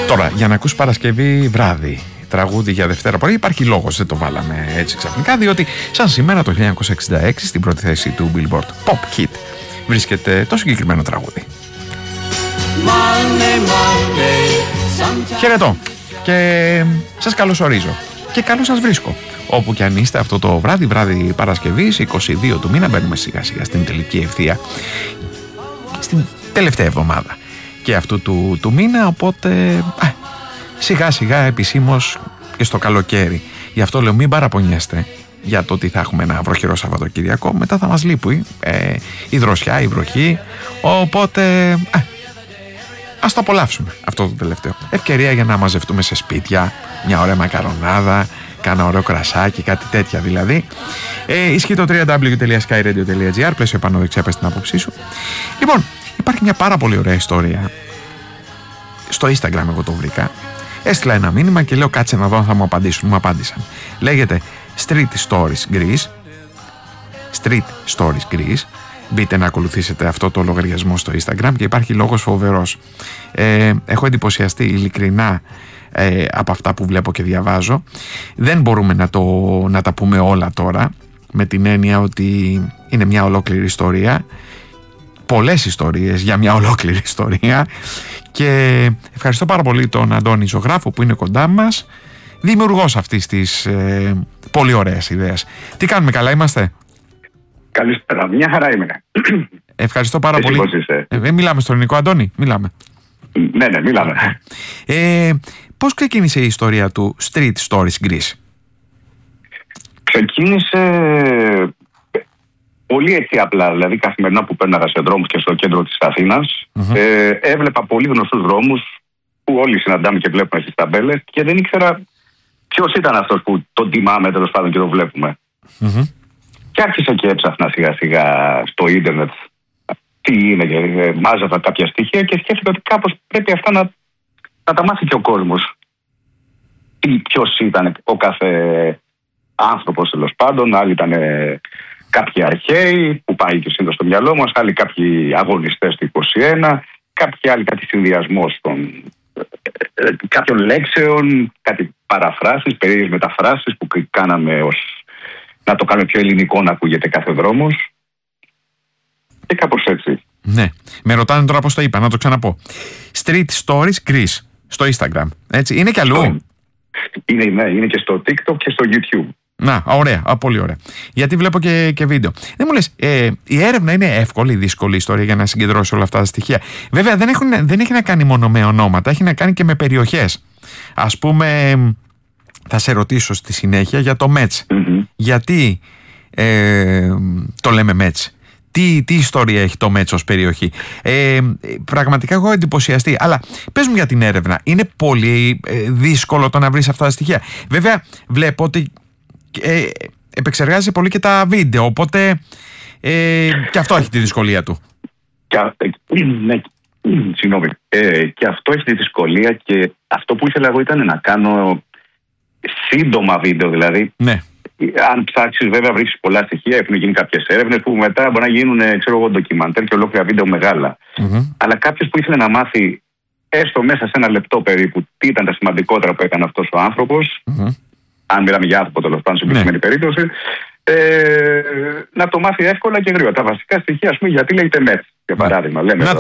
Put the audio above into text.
Τώρα, για να ακούς Παρασκευή βράδυ τραγούδι για Δευτέρα πρωί, υπάρχει λόγος, δεν το βάλαμε έτσι ξαφνικά, διότι σαν σήμερα το 1966 στην πρώτη θέση του Billboard Pop Hit βρίσκεται το συγκεκριμένο τραγούδι. Χαιρετώ και σας καλωσορίζω και καλώς σας βρίσκω όπου και αν είστε αυτό το βράδυ Παρασκευής 22 του μήνα. Μπαίνουμε σιγά σιγά στην τελική ευθεία, στην τελευταία εβδομάδα και αυτού του μήνα, οπότε σιγά σιγά επισήμως και στο καλοκαίρι. Γι' αυτό λέω μην παραπονιέστε για το ότι θα έχουμε ένα βροχερό Σαββατοκυριακό. Μετά θα μας λείπει η δροσιά, η βροχή, οπότε ας το απολαύσουμε αυτό το τελευταίο. Ευκαιρία για να μαζευτούμε σε σπίτια, μια ωραία μακαρονάδα, κάνα ωραίο κρασάκι, κάτι τέτοια δηλαδή. Ισχύει το www.skyradio.gr, πλαίσιο επάνω δεξιά, πες την άποψή σου. Λοιπόν, υπάρχει μια πάρα πολύ ωραία ιστορία. Στο Instagram εγώ το βρήκα. Έστειλα ένα μήνυμα και λέω κάτσε να δω αν θα μου απαντήσουν. Μου απάντησαν. Λέγεται Street Stories Greece. Street Stories Greece. Μπείτε να ακολουθήσετε αυτό το λογαριασμό στο Instagram και υπάρχει λόγος φοβερός. Έχω εντυπωσιαστεί ειλικρινά από αυτά που βλέπω και διαβάζω. Δεν μπορούμε να τα πούμε όλα τώρα, με την έννοια ότι είναι μια ολόκληρη ιστορία, πολλές ιστορίες για μια ολόκληρη ιστορία, και ευχαριστώ πάρα πολύ τον Αντώνη Ζωγράφο που είναι κοντά μας, δημιουργός αυτής της πολύ ωραίας ιδέας. Τι κάνουμε, καλά είμαστε? Καλησπέρα, μια χαρά είμαι. Ευχαριστώ πάρα πολύ. Μιλάμε στο ελληνικό, Αντώνη, μιλάμε. Ναι, μιλάμε. Πώς ξεκίνησε η ιστορία του Street Stories Greece? Ξεκίνησε πολύ έτσι απλά, δηλαδή καθημερινά που πέρναγα σε δρόμους και στο κέντρο της Αθήνας, έβλεπα πολύ γνωστούς δρόμους που όλοι συναντάμε και βλέπουμε στις ταμπέλες και δεν ήξερα ποιος ήταν αυτός που τον τιμάμε τέλος πάντων και τον βλέπουμε. Και άρχισα και έψαχνα σιγά σιγά στο ίντερνετ τι είναι, και μάζευα κάποια στοιχεία και σκέφτηκα ότι κάπως πρέπει αυτά να τα μάθει και ο κόσμος. Ποιος ήταν ο κάθε άνθρωπος τέλος πάντων. Άλλοι ήταν κάποιοι αρχαίοι που πάει και σύνδεσο στο μυαλό μας, άλλοι κάποιοι αγωνιστές του 21, κάποιοι άλλοι κάτι συνδυασμός των κάποιων λέξεων, κάτι παραφράσεις, περίεργες μεταφράσεις που κάναμε να το κάνουμε πιο ελληνικό, να ακούγεται κάθε δρόμος. Και κάπως έτσι. Ναι. Με ρωτάνε τώρα πώς το είπα, να το ξαναπώ. Street Stories Greece στο Instagram. Έτσι. Είναι και αλλού? Είναι και στο TikTok και στο YouTube. Να, ωραία, πολύ ωραία. Γιατί βλέπω και βίντεο. Δεν μου λες, η έρευνα είναι εύκολη ή δύσκολη ιστορία για να συγκεντρώσει όλα αυτά τα στοιχεία? Βέβαια δεν έχει να κάνει μόνο με ονόματα, έχει να κάνει και με περιοχές. Ας πούμε, θα σε ρωτήσω στη συνέχεια για το Μέτς. Γιατί το λέμε Μέτς? Τι ιστορία έχει το Μέτς ως περιοχή? Πραγματικά έχω εντυπωσιαστεί. Αλλά πες μου για την έρευνα. Είναι πολύ δύσκολο το να βρεις αυτά τα στοιχεία? Βέβαια βλέπω ότι επεξεργάζεσαι πολύ και τα βίντεο, οπότε και αυτό έχει τη δυσκολία του. Συγγνώμη. Και αυτό έχει τη δυσκολία, και αυτό που ήθελα εγώ ήταν να κάνω σύντομα βίντεο, δηλαδή. Ναι. Αν ψάξεις, βέβαια βρίσκεις πολλά στοιχεία, έχουν γίνει κάποιες έρευνες που μετά μπορεί να γίνουν, ντοκιμαντέρ και ολόκληρα βίντεο μεγάλα. Αλλά κάποιος που ήθελε να μάθει έστω μέσα σε ένα λεπτό περίπου τι ήταν τα σημαντικότερα που έκανε αυτός ο άνθρωπος, αν μιλάμε για άνθρωπο τέλος πάντων σε συγκεκριμένη περίπτωση, να το μάθει εύκολα και γρήγορα. Τα βασικά στοιχεία, ας πούμε, γιατί λέγεται Μέτς, για παράδειγμα. Λέμε